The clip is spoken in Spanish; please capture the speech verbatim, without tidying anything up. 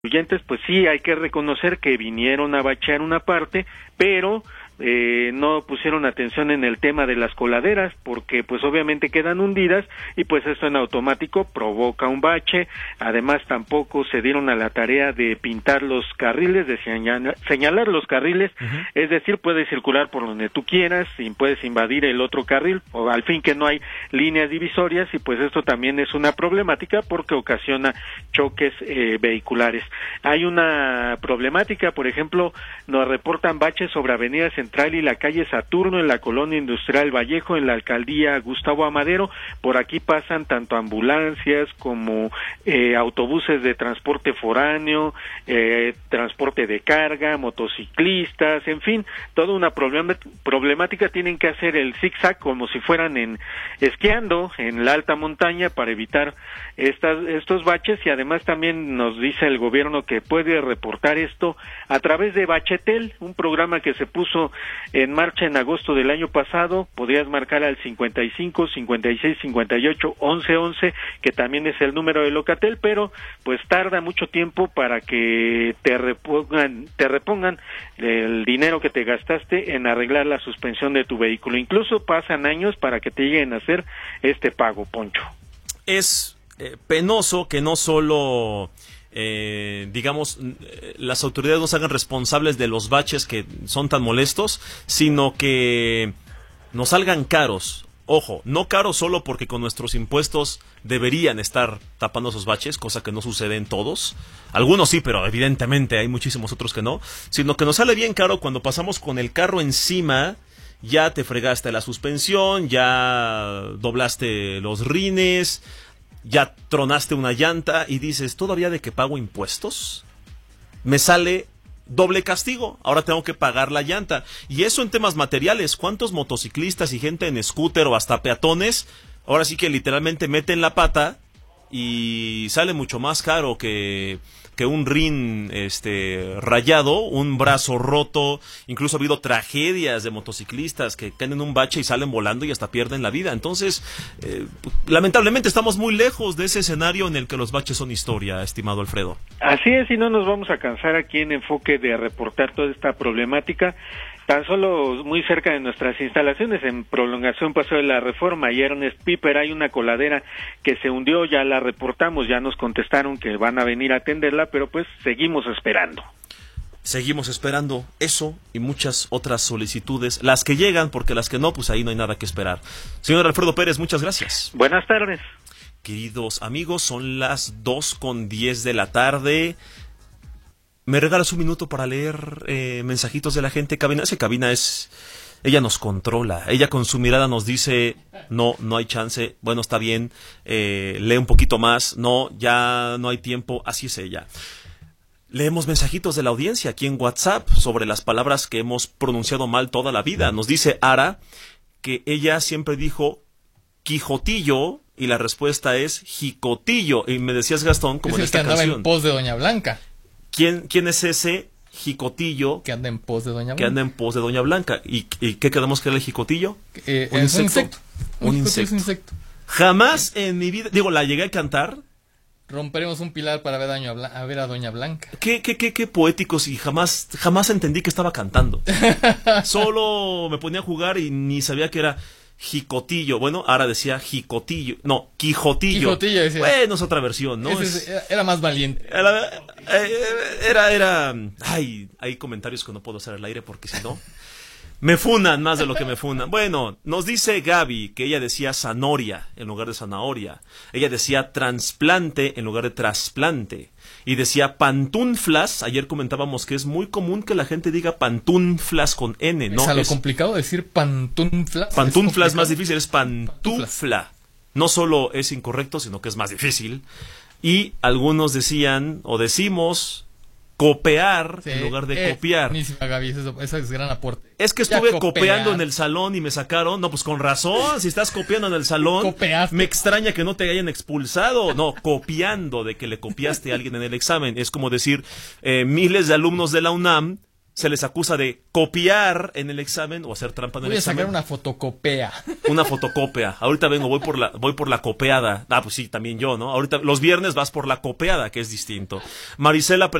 contribuyentes, pues sí, hay que reconocer que vinieron a bachear una parte, pero eh, no pusieron atención en el tema de las coladeras, porque pues obviamente quedan hundidas y pues esto en automático provoca un bache. Además tampoco se dieron a la tarea de pintar los carriles, de señalar, señalar los carriles, uh-huh. Es decir, puedes circular por donde tú quieras y puedes invadir el otro carril, o al fin que no hay líneas divisorias, y pues esto también es una problemática porque ocasiona choques eh, vehiculares. Hay una problemática, por ejemplo, nos reportan baches sobre Avenida Central y la calle Saturno en la colonia industrial Vallejo, en la alcaldía Gustavo Amadero. Por aquí pasan tanto ambulancias como eh, autobuses de transporte foráneo, eh, transporte de carga, motociclistas, en fin, toda una problema, problemática. Tienen que hacer el zigzag como si fueran en esquiando en la alta montaña para evitar estas, estos baches, y además también nos dice el gobierno que puede reportar esto a través de Bachetel, un programa que se puso en marcha en agosto del año pasado. Podrías marcar al cincuenta y cinco, cincuenta y seis, cincuenta y ocho, once, once, que también es el número de Locatel, pero pues tarda mucho tiempo para que te repongan, te repongan el dinero que te gastaste en arreglar la suspensión de tu vehículo. Incluso pasan años para que te lleguen a hacer este pago, Poncho. Es eh, penoso que no solo... Eh, digamos, las autoridades no se hagan responsables de los baches que son tan molestos, sino que nos salgan caros. Ojo, no caros solo porque con nuestros impuestos deberían estar tapando esos baches, cosa que no sucede en todos. Algunos sí, pero evidentemente hay muchísimos otros que no. Sino que nos sale bien caro cuando pasamos con el carro encima. Ya te fregaste la suspensión, ya doblaste los rines, ya tronaste una llanta y dices, ¿todavía de que pago impuestos? Me sale doble castigo, ahora tengo que pagar la llanta. Y eso en temas materiales, ¿cuántos motociclistas y gente en scooter o hasta peatones ahora sí que literalmente meten la pata y sale mucho más caro que... que un rin este rayado, un brazo roto? Incluso ha habido tragedias de motociclistas que caen en un bache y salen volando y hasta pierden la vida. Entonces, eh, lamentablemente estamos muy lejos de ese escenario en el que los baches son historia, estimado Alfredo. Así es, y no nos vamos a cansar aquí en Enfoque de reportar toda esta problemática. Tan solo muy cerca de nuestras instalaciones, en prolongación Paseo de la Reforma y Ernest Piper, hay una coladera que se hundió. Ya la reportamos, ya nos contestaron que van a venir a atenderla, pero pues seguimos esperando. Seguimos esperando eso y muchas otras solicitudes, las que llegan, porque las que no, pues ahí no hay nada que esperar. Señor Alfredo Pérez, muchas gracias. Buenas tardes. Queridos amigos, son las dos con diez de la tarde. ¿Me regalas un minuto para leer eh, mensajitos de la gente? Cabina, esa cabina es... Ella nos controla, ella con su mirada nos dice, no, no hay chance, bueno, está bien, eh, lee un poquito más, no, ya no hay tiempo, así es ella. Leemos mensajitos de la audiencia aquí en WhatsApp sobre las palabras que hemos pronunciado mal toda la vida. Nos dice Ara que ella siempre dijo Quijotillo y la respuesta es Jicotillo. Y me decías, Gastón, como es en el esta que andaba canción. En pos de Doña Blanca. ¿Quién, quién es ese jicotillo que anda en pos de Doña Blanca? Que anda en pos de Doña Blanca. ¿Y, y qué quedamos que era el jicotillo? Eh, ¿Un, es insecto? un insecto. Un insecto. Un insecto. Jamás en mi vida, digo, la llegué a cantar. Romperemos un pilar para ver a Doña, Blan- a, ver a Doña Blanca. Qué, qué, qué, qué poéticos, y jamás, jamás entendí que estaba cantando. Solo me ponía a jugar y ni sabía que era jicotillo. Bueno, ahora decía jicotillo. No, quijotillo. Quijotillo decía. Bueno, es otra versión, ¿no? Es, era, era más valiente. Era, era, era... Ay, hay comentarios que no puedo hacer al aire porque si no... Me funan más de lo que me funan. Bueno, nos dice Gaby que ella decía zanoria en lugar de zanahoria. Ella decía trasplante en lugar de trasplante. Y decía pantuflas. Ayer comentábamos que es muy común que la gente diga pantuflas con N, ¿no? Es a lo es complicado decir pantuflas. Pantuflas es más difícil, es pantufla. No solo es incorrecto, sino que es más difícil. Y algunos decían, o decimos... copear, sí, en lugar de eh, copiar. Buenísima, Gaby, eso, eso es gran aporte. Es que estuve copiando en el salón y me sacaron. No, pues con razón, si estás copiando en el salón, Copeaste. Me extraña que no te hayan expulsado. No, copiando de que le copiaste a alguien en el examen. Es como decir, eh, miles de alumnos de la UNAM se les acusa de copiar en el examen o hacer trampa en Voy el a examen. sacar una fotocopia. Una fotocopia. Ahorita vengo, voy por la, voy por la copiada. Ah, pues sí, también yo, ¿no? Ahorita, los viernes vas por la copiada, que es distinto. Marisela